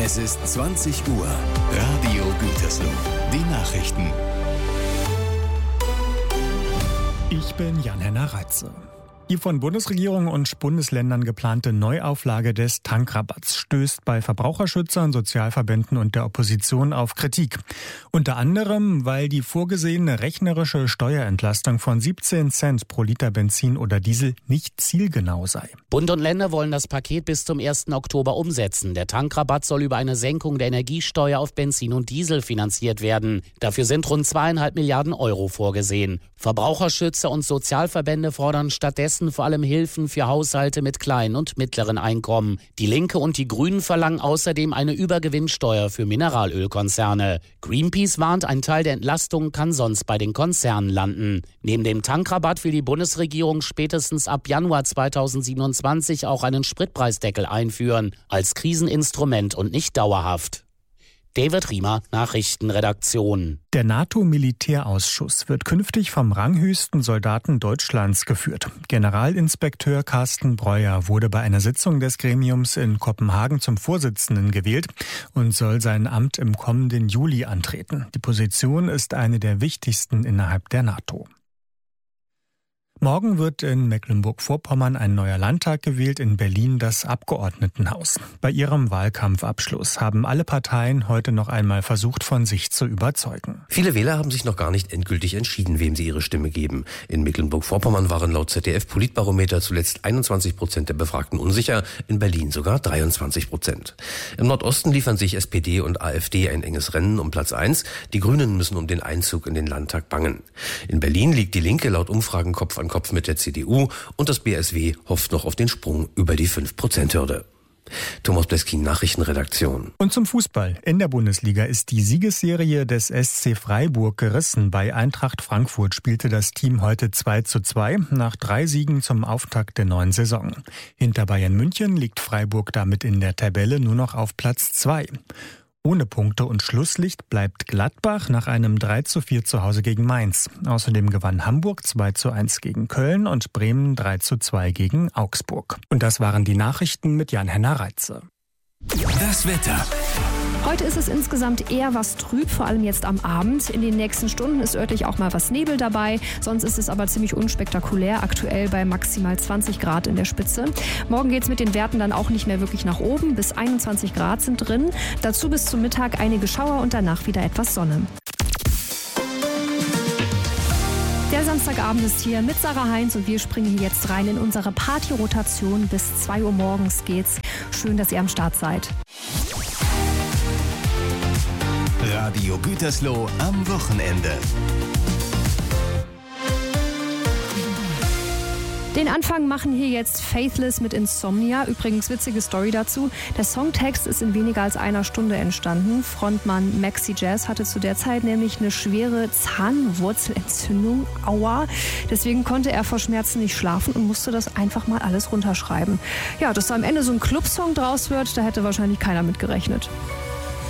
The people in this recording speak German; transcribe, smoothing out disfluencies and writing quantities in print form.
Es ist 20 Uhr. Radio Gütersloh. Die Nachrichten. Ich bin Jan-Henner Reitze. Die von Bundesregierung und Bundesländern geplante Neuauflage des Tankrabatts stößt bei Verbraucherschützern, Sozialverbänden und der Opposition auf Kritik. Unter anderem, weil die vorgesehene rechnerische Steuerentlastung von 17 Cent pro Liter Benzin oder Diesel nicht zielgenau sei. Bund und Länder wollen das Paket bis zum 1. Oktober umsetzen. Der Tankrabatt soll über eine Senkung der Energiesteuer auf Benzin und Diesel finanziert werden. Dafür sind rund 2,5 Milliarden Euro vorgesehen. Verbraucherschützer und Sozialverbände fordern stattdessen vor allem Hilfen für Haushalte mit kleinen und mittleren Einkommen. Die Linke und die Grünen verlangen außerdem eine Übergewinnsteuer für Mineralölkonzerne. Greenpeace warnt, ein Teil der Entlastung kann sonst bei den Konzernen landen. Neben dem Tankrabatt will die Bundesregierung spätestens ab Januar 2027 auch einen Spritpreisdeckel einführen, als Kriseninstrument und nicht dauerhaft. David Riemer, Nachrichtenredaktion. Der NATO-Militärausschuss wird künftig vom ranghöchsten Soldaten Deutschlands geführt. Generalinspekteur Carsten Breuer wurde bei einer Sitzung des Gremiums in Kopenhagen zum Vorsitzenden gewählt und soll sein Amt im kommenden Juli antreten. Die Position ist eine der wichtigsten innerhalb der NATO. Morgen wird in Mecklenburg-Vorpommern ein neuer Landtag gewählt, in Berlin das Abgeordnetenhaus. Bei ihrem Wahlkampfabschluss haben alle Parteien heute noch einmal versucht, von sich zu überzeugen. Viele Wähler haben sich noch gar nicht endgültig entschieden, wem sie ihre Stimme geben. In Mecklenburg-Vorpommern waren laut ZDF-Politbarometer zuletzt 21% der Befragten unsicher, in Berlin sogar 23%. Im Nordosten liefern sich SPD und AfD ein enges Rennen um Platz 1. Die Grünen müssen um den Einzug in den Landtag bangen. In Berlin liegt die Linke laut Umfragen Kopf an Kopf mit der CDU und das BSW hofft noch auf den Sprung über die 5%-Hürde. Thomas Bleskin, Nachrichtenredaktion. Und zum Fußball. In der Bundesliga ist die Siegesserie des SC Freiburg gerissen. Bei Eintracht Frankfurt spielte das Team heute 2:2 nach 3 Siegen zum Auftakt der neuen Saison. Hinter Bayern München liegt Freiburg damit in der Tabelle nur noch auf Platz 2. Ohne Punkte und Schlusslicht bleibt Gladbach nach einem 3:4 zu Hause gegen Mainz. Außerdem gewann Hamburg 2:1 gegen Köln und Bremen 3:2 gegen Augsburg. Und das waren die Nachrichten mit Jan-Henner Reitze. Das Wetter. Heute ist es insgesamt eher was trüb, vor allem jetzt am Abend. In den nächsten Stunden ist örtlich auch mal was Nebel dabei. Sonst ist es aber ziemlich unspektakulär, aktuell bei maximal 20 Grad in der Spitze. Morgen geht es mit den Werten dann auch nicht mehr wirklich nach oben. Bis 21 Grad sind drin. Dazu bis zum Mittag einige Schauer und danach wieder etwas Sonne. Der Samstagabend ist hier mit Sarah Heinz und wir springen hier jetzt rein in unsere Party-Rotation. Bis 2 Uhr morgens geht's. Schön, dass ihr am Start seid. Radio Gütersloh am Wochenende. Den Anfang machen hier jetzt Faithless mit Insomnia. Übrigens witzige Story dazu. Der Songtext ist in weniger als einer Stunde entstanden. Frontmann Maxi Jazz hatte zu der Zeit nämlich eine schwere Zahnwurzelentzündung. Aua. Deswegen konnte er vor Schmerzen nicht schlafen und musste das einfach mal alles runterschreiben. Ja, dass da am Ende so ein Clubsong draus wird, da hätte wahrscheinlich keiner mit gerechnet.